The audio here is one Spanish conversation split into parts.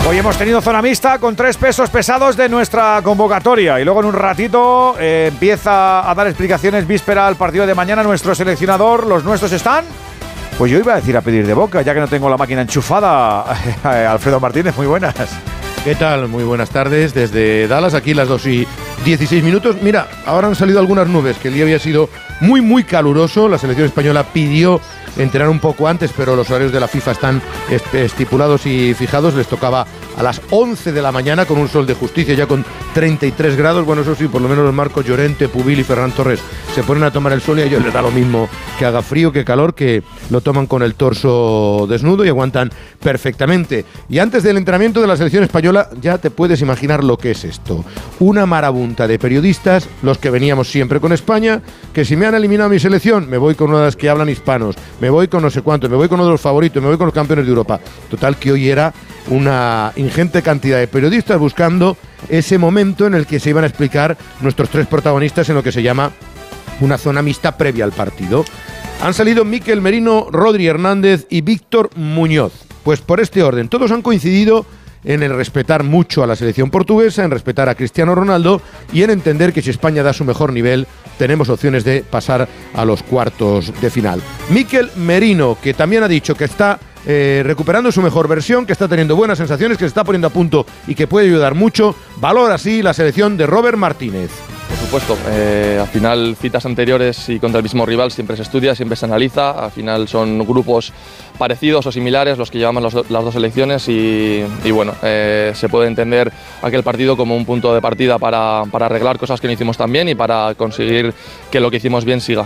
Hoy hemos tenido zona mixta con 3 pesos pesados de nuestra convocatoria y luego en un ratito empieza a dar explicaciones víspera al partido de mañana nuestro seleccionador. Los nuestros están, pues yo iba a decir a pedir de boca, ya que no tengo la máquina enchufada. Alfredo Martínez, muy buenas. ¿Qué tal? Muy buenas tardes desde Dallas, aquí las 2:16. Mira, ahora han salido algunas nubes, que el día había sido muy caluroso. La selección española pidió entrenar un poco antes, pero los horarios de la FIFA están estipulados y fijados. Les tocaba a las 11 de la mañana con un sol de justicia, ya con 33 grados. Bueno, eso sí, por lo menos los Marcos Llorente, Pubil y Ferran Torres se ponen a tomar el sol y a ellos les da lo mismo que haga frío que calor, que lo toman con el torso desnudo y aguantan perfectamente. Y antes del entrenamiento de la selección española, ya te puedes imaginar lo que es esto. Una marabunta de periodistas, los que veníamos siempre con España, que si me han eliminado a mi selección, me voy con una de las que hablan hispanos, me voy con no sé cuántos, me voy con uno de los favoritos, me voy con los campeones de Europa. Total, que hoy era una ingente cantidad de periodistas buscando ese momento en el que se iban a explicar nuestros 3 protagonistas en lo que se llama una zona mixta previa al partido. Han salido Mikel Merino, Rodri Hernández y Víctor Muñoz. Pues por este orden, todos han coincidido en el respetar mucho a la selección portuguesa, en respetar a Cristiano Ronaldo y en entender que si España da su mejor nivel, tenemos opciones de pasar a los cuartos de final. Mikel Merino, que también ha dicho que está recuperando su mejor versión, que está teniendo buenas sensaciones, que se está poniendo a punto y que puede ayudar mucho, valora así la selección de Robert Martínez. Por supuesto, al final citas anteriores y contra el mismo rival siempre se estudia, siempre se analiza, al final son grupos parecidos o similares los que llevamos las dos selecciones y bueno, se puede entender aquel partido como un punto de partida para arreglar cosas que no hicimos tan bien y para conseguir que lo que hicimos bien siga.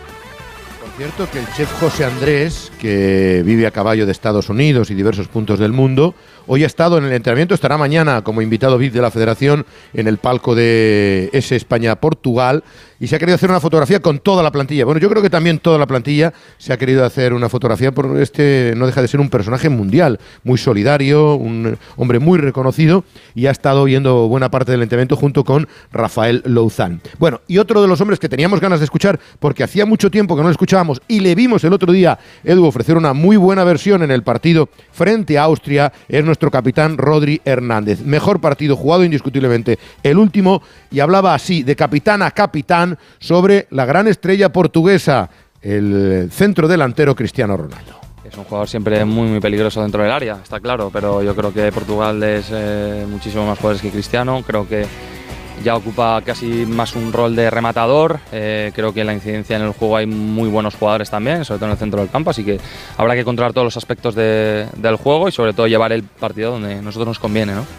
Cierto que el chef José Andrés, que vive a caballo de Estados Unidos y diversos puntos del mundo, hoy ha estado en el entrenamiento, estará mañana como invitado VIP de la Federación en el palco de ese España-Portugal y se ha querido hacer una fotografía con toda la plantilla. Bueno, yo creo que también toda la plantilla se ha querido hacer una fotografía por no deja de ser un personaje mundial, muy solidario, un hombre muy reconocido y ha estado viendo buena parte del entrenamiento junto con Rafael Louzán. Bueno, y otro de los hombres que teníamos ganas de escuchar porque hacía mucho tiempo que no lo escuchábamos y le vimos el otro día, Edu, ofrecer una muy buena versión en el partido frente a Austria, es nuestro capitán Rodri Hernández. Mejor partido jugado indiscutiblemente el último y hablaba así, de capitán a capitán, sobre la gran estrella portuguesa, el centro delantero Cristiano Ronaldo. Es un jugador siempre muy peligroso dentro del área, está claro, pero yo creo que Portugal es muchísimo más jugadores que Cristiano, creo que ya ocupa casi más un rol de rematador, creo que en la incidencia en el juego hay muy buenos jugadores también, sobre todo en el centro del campo, así que habrá que controlar todos los aspectos del juego y sobre todo llevar el partido donde a nosotros nos conviene, ¿no?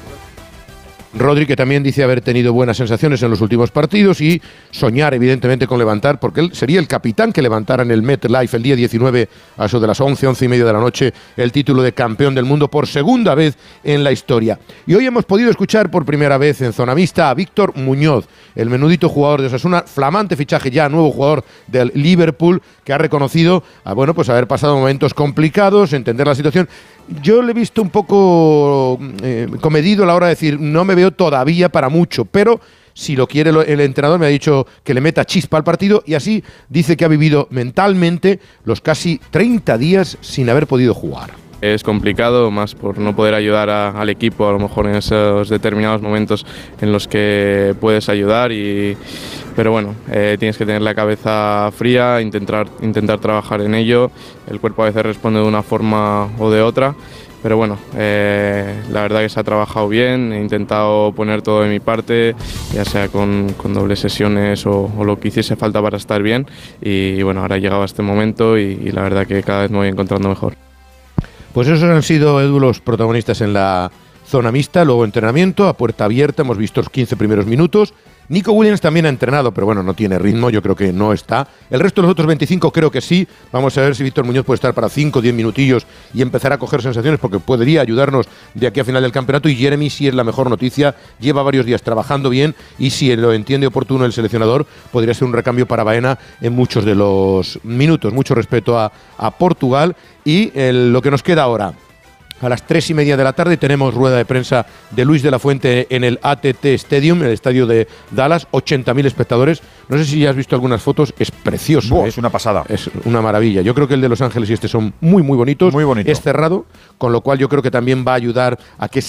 Rodri, que también dice haber tenido buenas sensaciones en los últimos partidos y soñar evidentemente con levantar, porque él sería el capitán que levantara en el MetLife el día 19 a eso de las 11:30 de la noche el título de campeón del mundo por segunda vez en la historia. Y hoy hemos podido escuchar por primera vez en Zona Mixta a Víctor Muñoz, el menudito jugador de Osasuna, flamante fichaje ya, nuevo jugador del Liverpool, que ha reconocido pues haber pasado momentos complicados, entender la situación. Yo le he visto un poco comedido a la hora de decir, no me veo todavía para mucho, pero si lo quiere el entrenador me ha dicho que le meta chispa al partido y así dice que ha vivido mentalmente los casi 30 días sin haber podido jugar. Es complicado, más por no poder ayudar al equipo, a lo mejor en esos determinados momentos en los que puedes ayudar, pero bueno, tienes que tener la cabeza fría, intentar trabajar en ello. El cuerpo a veces responde de una forma o de otra, pero bueno, la verdad que se ha trabajado bien, he intentado poner todo de mi parte, ya sea con dobles sesiones o lo que hiciese falta para estar bien y bueno, ahora he llegado a este momento y la verdad que cada vez me voy encontrando mejor. Pues esos han sido, Edu, los protagonistas en la zona mixta, luego entrenamiento a puerta abierta, hemos visto los 15 primeros minutos. Nico Williams también ha entrenado, pero bueno, no tiene ritmo, yo creo que no está. El resto de los otros 25 creo que sí. Vamos a ver si Víctor Muñoz puede estar para 5 o 10 minutillos y empezar a coger sensaciones porque podría ayudarnos de aquí a final del campeonato. Y Jeremy sí es la mejor noticia, lleva varios días trabajando bien y si lo entiende oportuno el seleccionador, podría ser un recambio para Baena en muchos de los minutos. Mucho respeto a Portugal y lo que nos queda ahora. A las 3:30 de la tarde tenemos rueda de prensa de Luis de la Fuente en el AT&T Stadium, en el estadio de Dallas, 80.000 espectadores. No sé si ya has visto algunas fotos, es precioso. Es una pasada. Es una maravilla. Yo creo que el de Los Ángeles y este son muy bonitos. Muy bonito. Es cerrado, con lo cual yo creo que también va a ayudar a que